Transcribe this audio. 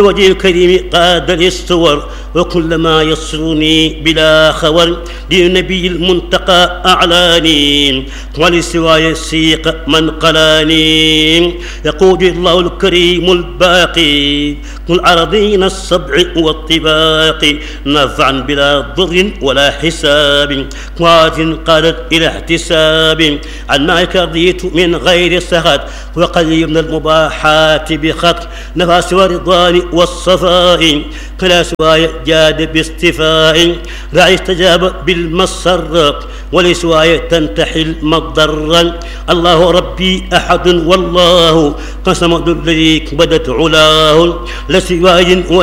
وجه الكريم قاد للصور وكل ما يسرني بلا خور للنبي المنتقى أعلاني ولسواي السيق من قلاني يقول الله الكريم الباقي الأرضين السبع والطباق نفعا بلا ضر ولا حساب وعاد قالت إلى احتساب عنك رضيت من غير سخط وقليل من المباحات بخط نفاس ورضوان والصفاء فلا سواي جاد باستفاء رعي استجاب بالمسر ولسواي تنتحل مضرا الله ربي أحد والله قسم الذي بدت علاه لسواي